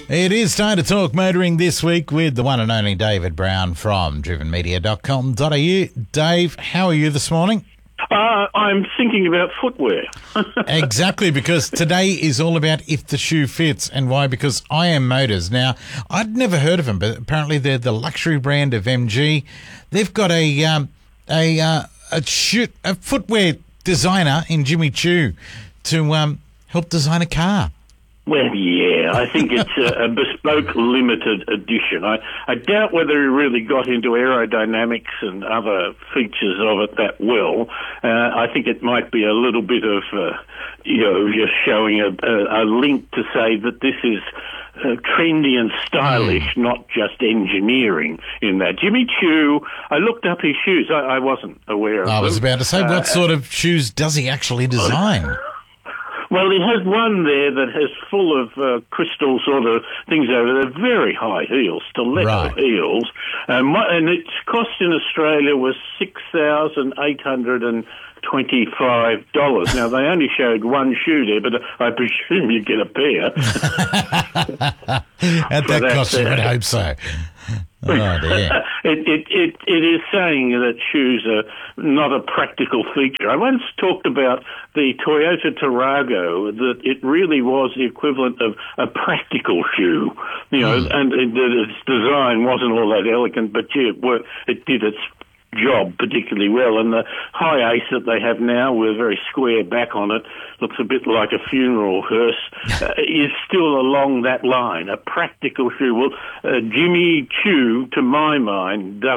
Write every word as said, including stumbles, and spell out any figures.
It is time to talk motoring this week with the one and only David Brown from driven media dot com dot a u. Dave, how are you this morning? Uh, I'm thinking about footwear. Exactly, because today is all about if the shoe fits. And why? Because I Am Motors. Now, I'd never heard of them, but apparently they're the luxury brand of M G. They've got a um, a uh, a, shoe, a footwear designer in Jimmy Choo to um, help design a car. Well, yeah, I think it's a, a bespoke limited edition. I, I doubt whether he really got into aerodynamics and other features of it that well. Uh, I think it might be a little bit of, uh, you know, just showing a, a, a link to say that this is uh, trendy and stylish, mm. not just engineering in that. Jimmy Choo, I looked up his shoes. I, I wasn't aware of them. I was about to say, uh, what sort of shoes does he actually design? Well, he has one there that has full of uh, crystal sort of things over there, very high heels, stiletto right. heels, um, and its cost in Australia was six thousand eight hundred twenty-five dollars. Now, they only showed one shoe there, but I presume you get a pair. At that cost, you would hope so. Oh, dear. it, it, it, it is saying that shoes are not a practical feature. I once talked about the Toyota Tarago, that it really was the equivalent of a practical shoe, you know, mm. and it, its design wasn't all that elegant, but yeah, it, worked, it did its job particularly well. And the high ace that they have now with a very square back on it, looks a bit like a funeral hearse, uh, is still along that line, a practical shoe. Well, uh, Jimmy Choo, to my mind, does